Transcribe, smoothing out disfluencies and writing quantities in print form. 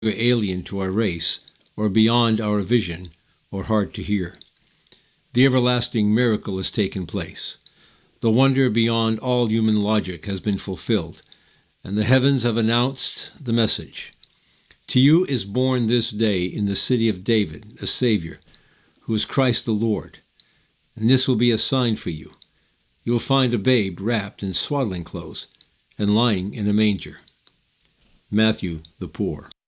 alien to our race, or beyond our vision, or hard to hear. The everlasting miracle has taken place. The wonder beyond all human logic has been fulfilled, and the heavens have announced the message. To you is born this day in the city of David a Savior, who is Christ the Lord. And this will be a sign for you. You will find a babe wrapped in swaddling clothes and lying in a manger. Matthew the Poor.